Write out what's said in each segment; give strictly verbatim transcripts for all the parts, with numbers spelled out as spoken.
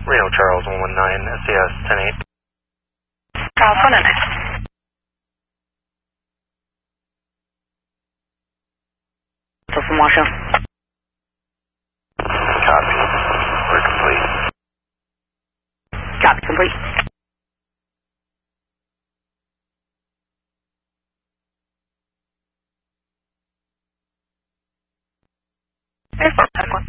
Reno Charles one one nine, S C S ten eight. Charles one one nine. So from Washington. Copy. We're complete. Copy, complete. Airport, one.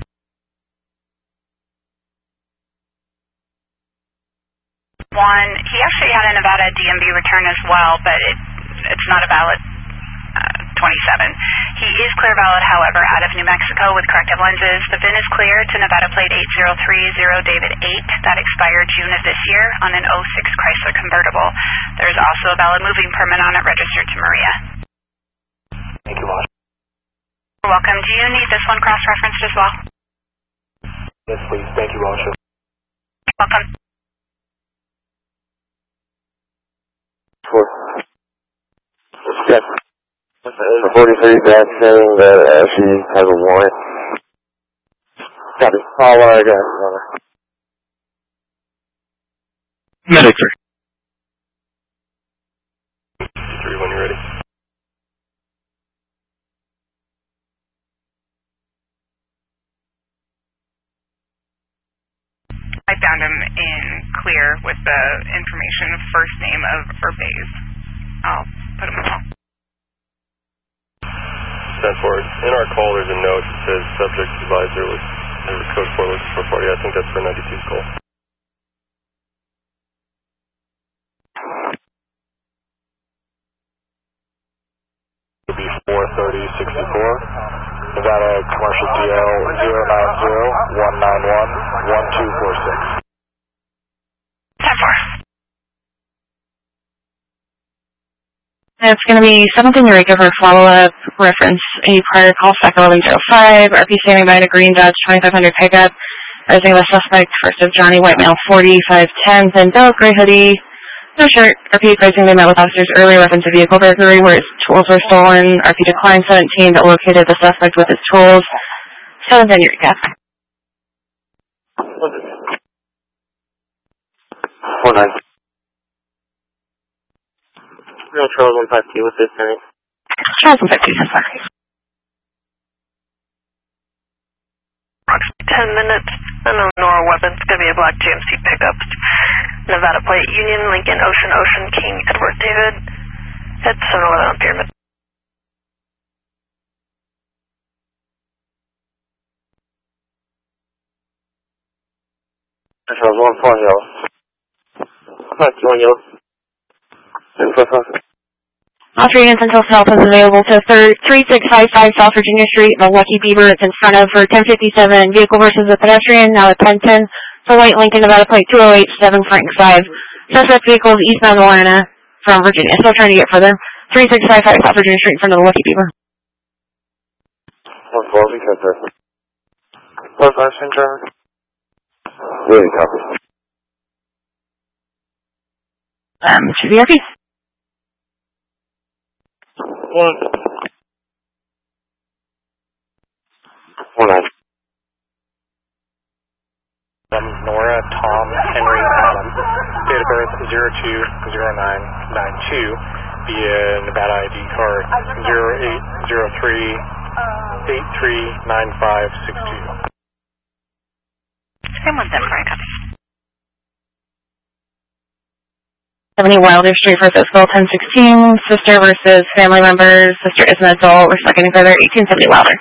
One, he actually had a Nevada D M V return as well, but it, it's not a valid uh, twenty-seven. He is clear valid, however, out of New Mexico with corrective lenses. The V I N is clear to Nevada plate eight zero three zero David eight. That expired June of this year on an oh six Chrysler convertible. There's also a valid moving permit on it registered to Maria. Thank you, Washington. You're welcome. Do you need this one cross-referenced as well? Yes, please. Thank you, Washington. You're welcome. For forty-three back saying that uh, she has a warrant. Copy. All right, guys. Medic, sir. Three when you're ready. I found him in clear with the information of first name of Urbaz. I'll put him on. ten four. In our call, there's a note that says subject advisor was code four looks for forty. I think that's for ninety-two's call. It'll be four thirty sixty-four. Nevada Commercial G L zero nine zero one nine one one two four six. ten four. It's going to be something to recover follow-up, reference a prior call, stack eleven oh five, R P standing by in a green Dodge twenty-five hundred pickup, rising the suspect, first of Johnny, white male, forty-five ten, thin belt, gray hoodie, no shirt. R P advising they met with officers earlier, reference a vehicle burglary where his tools were stolen. R P declined seventeen, but located the suspect with his tools. seven ten, your recap. Four nine. Real Charles one five two with this thing. Charles one five two, ten five. ten minutes. Unknown Nora weapons. Going to be a black G M C pickup. Nevada plate. Union, Lincoln, Ocean, Ocean, King, Edward, David. Head seven eleven on Pyramid. Charles one four yellow. Five two one yellow. Offer units until help is available to three six five five South Virginia Street, the Lucky Beaver. It's in front of for ten fifty-seven. Vehicle versus a pedestrian, now at ten ten. For white Lincoln, Nevada plate two oh eight seven Frank five. Suspect vehicle is eastbound Atlanta from Virginia. Still trying to get further. three six five five South Virginia Street in front of the Lucky Beaver. one four, we cut there. Close last in driver. Really copy. Um, should be R P. One. One nine. Um, Nora, Tom, Henry, Adam. Date of birth zero two zero nine nine two via Nevada I D card zero eight zero three eight three nine five six two. Same with them, right? seventy Wilder Street versus Bill ten sixteen. Sister versus family members. Sister is an adult. We're stuck getting further. eighteen seventy Wilder.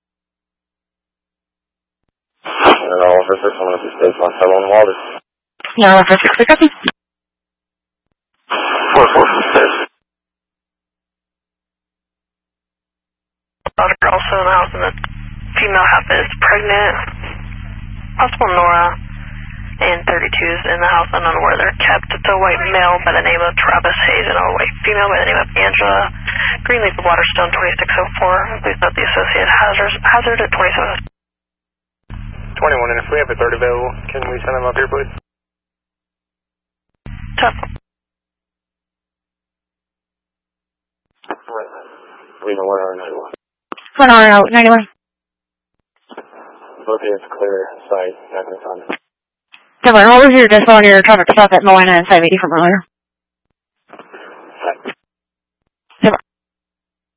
And I'll offer six one if you stay on seven on Wilder. Yeah, I'll offer six. Copy. Four four six. Daughter also in the house, and the female half is pregnant. Possible Nora and thirty-twos in the house, unknown where they're kept. It's a white male by the name of Travis Hayes and a white female by the name of Angela Greenleaf of Waterstone, twenty-six oh four. Please note the associated hazard, hazard at twenty-seven. twenty-one, and if we have a third available, can we send them up here, please? Tough. Reason one hour ninety-one. One hour out, ninety-one. Okay, it's clear sight. Not going to find it. Kevlar, what was your decimal on your traffic stop at Moana and five eighty from earlier?